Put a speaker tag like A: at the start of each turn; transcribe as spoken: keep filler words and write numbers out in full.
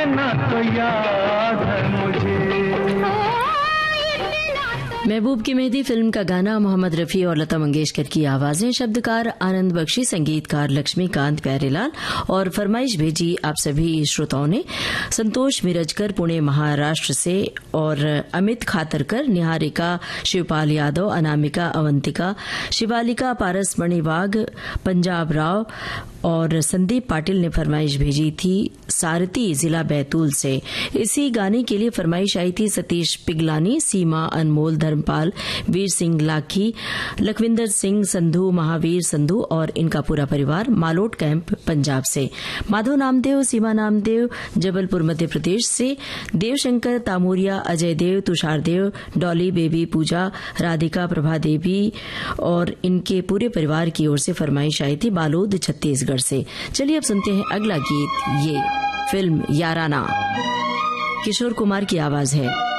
A: इतना तो याद है मुझे।
B: महबूब की मेहंदी फिल्म का गाना मोहम्मद रफी और लता मंगेशकर की आवाजें, शब्दकार आनंद बख्शी, संगीतकार लक्ष्मीकांत प्यारेलाल। और फरमाइश भेजी आप सभी श्रोताओं ने संतोष मिरजकर पुणे महाराष्ट्र से, और अमित खातरकर, निहारिका शिवपाल यादव, अनामिका अवंतिका, शिवालिका पारस मणिवाग, पंजाब राव और संदीप पाटिल ने फरमाइश भेजी थी सारती जिला बैतूल से। इसी गाने के लिए फरमाइश आई थी सतीश पिगलानी, सीमा अनमोल, धर्मपाल, वीर सिंह लाखी, लखविंदर सिंह संधू, महावीर संधू और इनका पूरा परिवार मालोट कैंप पंजाब से। माधव नामदेव, सीमा नामदेव जबलपुर मध्य प्रदेश से, देवशंकर तामूरिया, अजय देव, तुषार देव, डॉली बेबी, पूजा, राधिका, प्रभा देवी और इनके पूरे परिवार की ओर से फरमाइश आई थी बालोद छत्तीसगढ़ से। चलिए अब सुनते हैं अगला गीत। ये फिल्म याराना, किशोर कुमार की आवाज है।